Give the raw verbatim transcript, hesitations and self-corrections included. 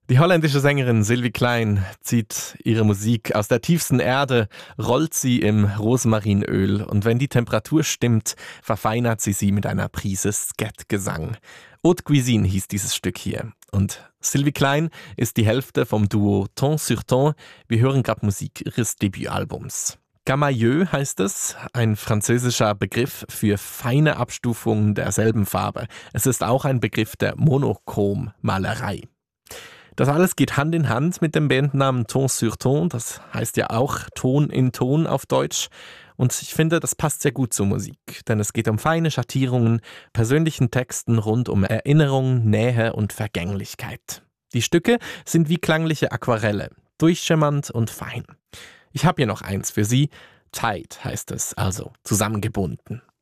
Die holländische Sängerin Sylvie Klein zieht ihre Musik aus der tiefsten Erde, rollt sie im Rosmarinöl und wenn die Temperatur stimmt, verfeinert sie sie mit einer Prise Skat-Gesang. Haute Cuisine hieß dieses Stück hier. Und Sylvie Klein ist die Hälfte vom Duo Ton sur Ton. Wir hören gerade Musik ihres Debütalbums. Camailleux heißt es, ein französischer Begriff für feine Abstufungen derselben Farbe. Es ist auch ein Begriff der Monochrommalerei. Das alles geht Hand in Hand mit dem Bandnamen Ton sur Ton, das heißt ja auch Ton in Ton auf Deutsch. Und ich finde, das passt sehr gut zur Musik, denn es geht um feine Schattierungen, persönlichen Texten rund um Erinnerung, Nähe und Vergänglichkeit. Die Stücke sind wie klangliche Aquarelle, durchschimmernd und fein. Ich habe hier noch eins für Sie. Tight heißt es, also zusammengebunden.